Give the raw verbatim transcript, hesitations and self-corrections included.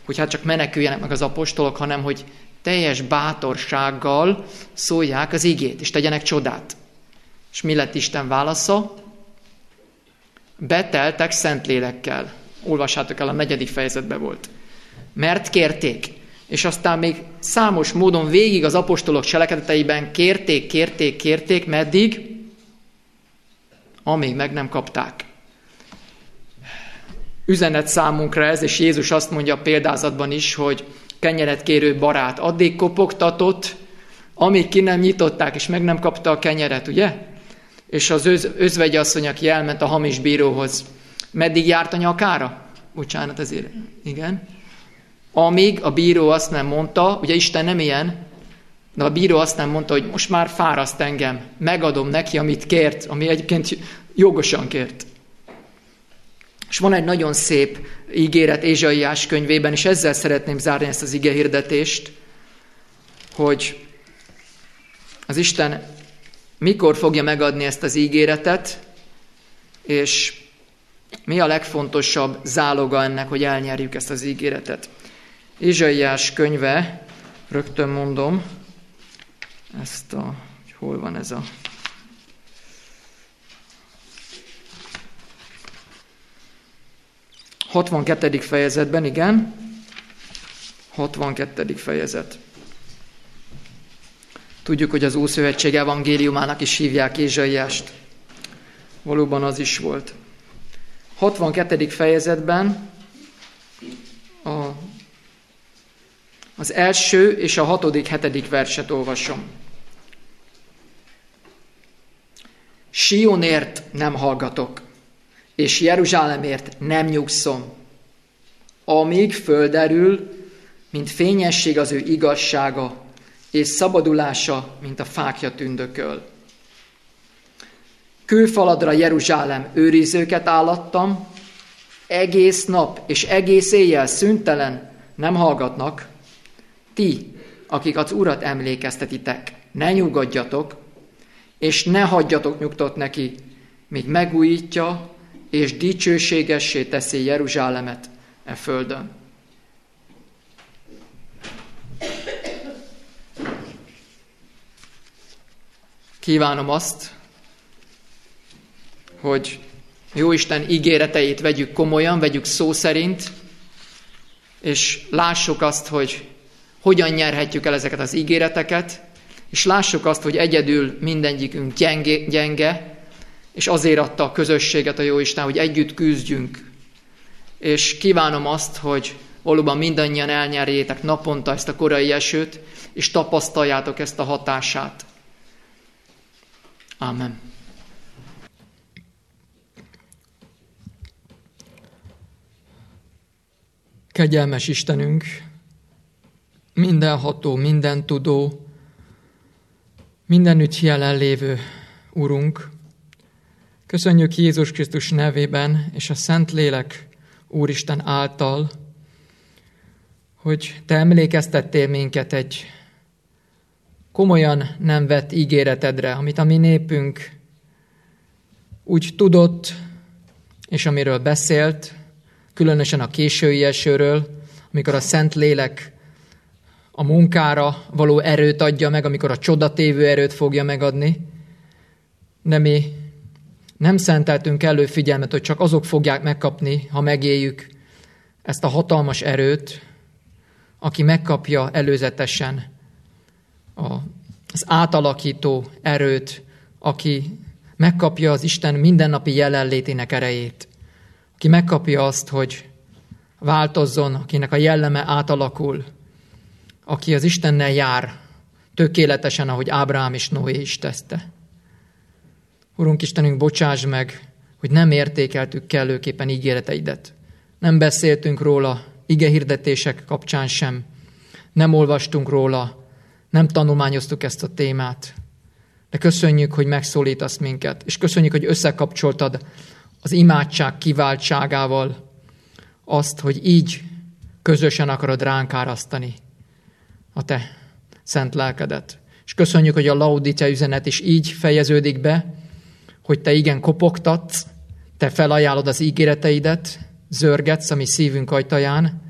hogy hát csak meneküljenek meg az apostolok, hanem hogy teljes bátorsággal szólják az igét, és tegyenek csodát. És mi lett Isten válasza? Beteltek Szentlélekkel. Olvassátok el, a negyedik fejezetben volt. Mert kérték. És aztán még számos módon végig az apostolok cselekedeteiben kérték, kérték, kérték, meddig? Amíg meg nem kapták. Üzenet számunkra ez, és Jézus azt mondja a példázatban is, hogy kenyeret kérő barát addig kopogtatott, amíg ki nem nyitották, és meg nem kapta a kenyeret, ugye? És az öz, özvegyasszony, aki elment a hamis bíróhoz, meddig járt a nyakára? Bocsánat ezért. Igen. Amíg a bíró azt nem mondta, ugye Isten nem ilyen, de a bíró azt nem mondta, hogy most már fáraszt engem, megadom neki, amit kért, ami egyébként jogosan kért. És van egy nagyon szép ígéret Ézsaiás könyvében, és ezzel szeretném zárni ezt az igehirdetést, hogy az Isten mikor fogja megadni ezt az ígéretet, és mi a legfontosabb záloga ennek, hogy elnyerjük ezt az ígéretet. Ézsaiás könyve, rögtön mondom, ezt a, hol van ez a... hatvankettedik fejezetben, igen. hatvankettedik fejezet. Tudjuk, hogy az Ószövetség evangéliumának is hívják Ézsaiást. Valóban az is volt. hatvankettedik fejezetben a, az első és a hatodik, hetedik verset olvasom. Sionért nem hallgatok, és Jeruzsálemért nem nyugszom, amíg földerül, mint fényesség az ő igazsága, és szabadulása, mint a fákja tündököl. Kőfaladra Jeruzsálem őrizőket állattam, egész nap és egész éjjel szüntelen nem hallgatnak. Ti, akik az Urat emlékeztetitek, ne nyugodjatok, és ne hagyjatok nyugtot neki, míg megújítja, és dicsőségessé teszi Jeruzsálemet e földön. Kívánom azt, hogy Jóisten ígéreteit vegyük komolyan, vegyük szó szerint, és lássuk azt, hogy hogyan nyerhetjük el ezeket az ígéreteket, és lássuk azt, hogy egyedül mindegyikünk gyenge, gyenge, és azért adta a közösséget a Jóisten, hogy együtt küzdjünk. És kívánom azt, hogy valóban mindannyian elnyerjétek naponta ezt a korai esőt, és tapasztaljátok ezt a hatását. Ámen. Kegyelmes Istenünk, mindenható, mindentudó, mindenütt jelenlévő Urunk, köszönjük Jézus Krisztus nevében és a Szentlélek Úristen által, hogy Te emlékeztettél minket egy komolyan nem vett ígéretedre, amit a mi népünk úgy tudott, és amiről beszélt, különösen a késői esőről, amikor a Szentlélek a munkára való erőt adja meg, amikor a csodatévő erőt fogja megadni, de mi nem szenteltünk elő figyelmet, hogy csak azok fogják megkapni, ha megéljük ezt a hatalmas erőt, aki megkapja előzetesen az átalakító erőt, aki megkapja az Isten mindennapi jelenlétének erejét, aki megkapja azt, hogy változzon, akinek a jelleme átalakul, aki az Istennel jár tökéletesen, ahogy Ábrahám és Noé is teszte. Urunk Istenünk, bocsáss meg, hogy nem értékeltük kellőképpen ígéreteidet. Nem beszéltünk róla igehirdetések kapcsán sem. Nem olvastunk róla, nem tanulmányoztuk ezt a témát. De köszönjük, hogy megszólítasz minket, és köszönjük, hogy összekapcsoltad az imádság kiváltságával azt, hogy így közösen akarod ránk árasztani a Te szent lelkedet. És köszönjük, hogy a Laodicea üzenet is így fejeződik be, hogy Te igen kopogtatsz, Te felajánlod az ígéreteidet, zörgetsz a mi szívünk ajtaján,